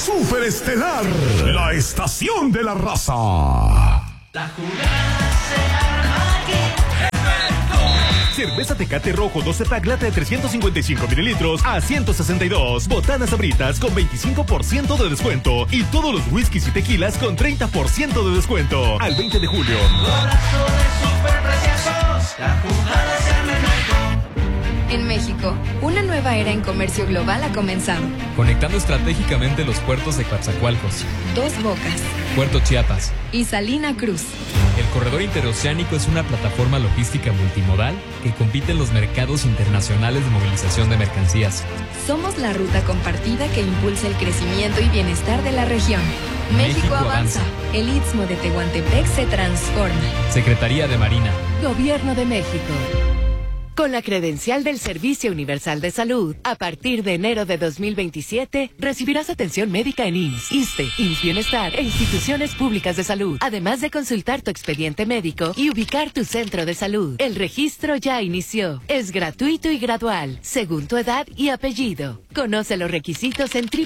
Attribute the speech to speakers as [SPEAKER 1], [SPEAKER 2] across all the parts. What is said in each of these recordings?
[SPEAKER 1] Superestelar, la estación de la raza.
[SPEAKER 2] La jugada se arma aquí.
[SPEAKER 3] Cerveza Tecate Rojo 12 pack lata de 355 mililitros a 162. Botanas Sabritas con 25% de descuento. Y todos los whiskies y tequilas con 30% de descuento. Al 20 de julio.
[SPEAKER 2] Golazo de superpreciosos. La jugada se arma en México.
[SPEAKER 4] En México, una nueva era en comercio global ha comenzado.
[SPEAKER 5] Conectando estratégicamente los puertos de Coatzacoalcos,
[SPEAKER 4] Dos Bocas
[SPEAKER 5] Puerto Chiapas
[SPEAKER 4] y Salina Cruz.
[SPEAKER 5] El corredor interoceánico es una plataforma logística multimodal que compite en los mercados internacionales de movilización de mercancías.
[SPEAKER 4] Somos la ruta compartida que impulsa el crecimiento y bienestar de la región. México avanza. El Istmo de Tehuantepec se transforma.
[SPEAKER 5] Secretaría de Marina.
[SPEAKER 6] Gobierno de México. Con la credencial del Servicio Universal de Salud, a partir de enero de 2027, recibirás atención médica en IMSS, ISSSTE, IMSS Bienestar e instituciones públicas de salud, además de consultar tu expediente médico y ubicar tu centro de salud. El registro ya inició. Es gratuito y gradual, según tu edad y apellido. Conoce los requisitos en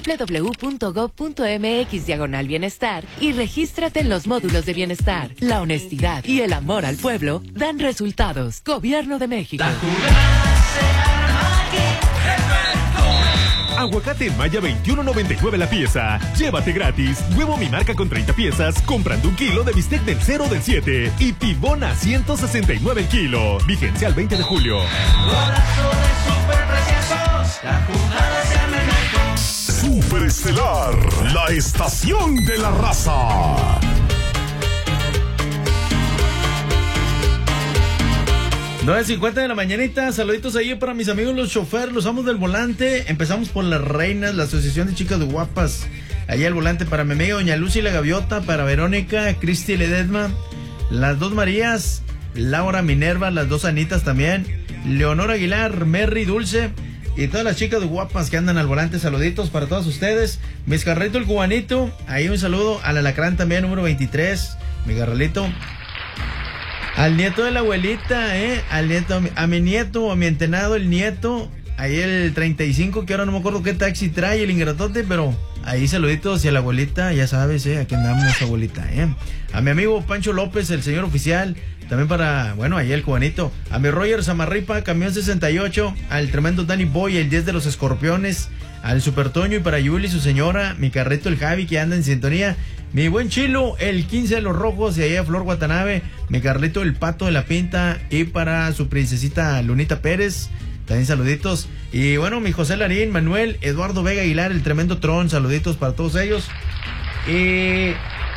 [SPEAKER 6] www.gov.mx/bienestar y regístrate en los módulos de bienestar. La honestidad y el amor al pueblo dan resultados. Gobierno de México.
[SPEAKER 3] Aguacate Maya 21.99 la pieza. Llévate gratis. Huevo Mi Marca con 30 piezas. Comprando 1 kilo de bistec del 0 del 7. Y pibona 169 el kilo. Vigencia al 20 de julio.
[SPEAKER 2] Golazo de superpreciosos. La jugada se arma en México.
[SPEAKER 1] Superestelar, la estación de la raza.
[SPEAKER 7] 9:50 de la mañanita, saluditos ahí para mis amigos los choferes, los amos del volante. Empezamos por las reinas, la asociación de chicas guapas. Allá al volante para mi amiga doña Lucy la Gaviota, para Verónica, Cristi Ledesma, las dos Marías, Laura Minerva, las dos Anitas también, Leonor Aguilar, Merry Dulce y todas las chicas guapas que andan al volante. Saluditos para todos ustedes. Mis Carrito el Cubanito, ahí un saludo al Alacrán también, número 23, mi Carralito. Al nieto de la abuelita, al nieto, a mi nieto, a mi entenado, el nieto, ahí el 35, que ahora no me acuerdo qué taxi trae, el ingratote, pero ahí saluditos, y a la abuelita, ya sabes, aquí andamos, abuelita, A mi amigo Pancho López, el señor oficial, también para, bueno, ahí el cubanito, a mi Roger Zamarripa, camión 68, al tremendo Danny Boy, el 10 de los Escorpiones, al Super Toño y para Yuli, su señora, mi Carrito el Javi, que anda en sintonía, mi buen Chilo, el 15 de los Rojos, y ahí a Flor Watanabe, mi Carlito el Pato de la Pinta, y para su princesita Lunita Pérez, también saluditos. Y bueno, mi José Larín, Manuel, Eduardo Vega Aguilar, el tremendo Tron, saluditos para todos ellos. Y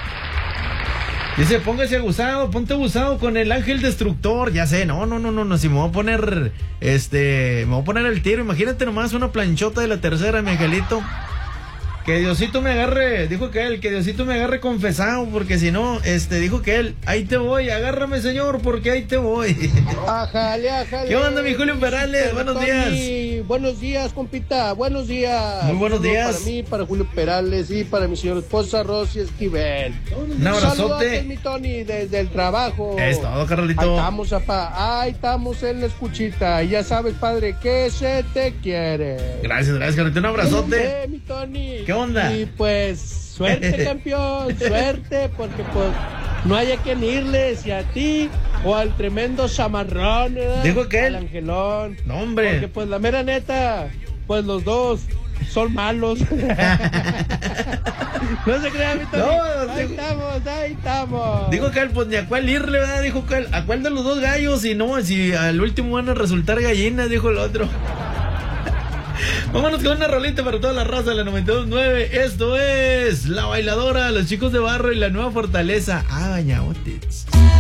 [SPEAKER 7] dice, póngase abusado, ponte abusado con el Ángel Destructor. Ya sé, no, si me voy a poner, me voy a poner el tiro. Imagínate nomás una planchota de la tercera, mi angelito. Que Diosito me agarre, dijo que Diosito me agarre confesado, porque si no, dijo que él, ahí te voy, agárrame señor, porque ahí te voy.
[SPEAKER 8] Ajale.
[SPEAKER 7] ¿Qué onda, mi Julio Perales? Buenos días.
[SPEAKER 8] Buenos días, compita, buenos días.
[SPEAKER 7] Muy buenos días.
[SPEAKER 8] Para mí, para Julio Perales y para mi señora esposa Rosy Esquivel.
[SPEAKER 7] Un abrazote.
[SPEAKER 8] Saludos, mi Tony, desde el trabajo.
[SPEAKER 7] Es todo, Carlito.
[SPEAKER 8] Ahí estamos, papá, ahí estamos en la escuchita. Y ya sabes, padre, que se te quiere.
[SPEAKER 7] Gracias, Carlito, un abrazote.
[SPEAKER 8] Mi Tony.
[SPEAKER 7] ¿Qué onda?
[SPEAKER 8] Y pues, suerte, campeón, suerte, porque pues no hay a quien irle, si a ti o al tremendo chamarrón, ¿verdad?
[SPEAKER 7] Dijo que
[SPEAKER 8] al Angelón.
[SPEAKER 7] No, hombre.
[SPEAKER 8] Porque pues la mera neta, pues los dos son malos. No se crean, mi Tony. No, ahí estamos.
[SPEAKER 7] Dijo que él, pues ni a cuál irle, ¿verdad? Dijo que a cuál de los dos gallos, y no, si al último van a resultar gallinas, dijo el otro. Vámonos con una rolita para toda la raza de la 92.9. Esto es La Bailadora, Los Chicos de Barro y La Nueva Fortaleza. Bañaotes.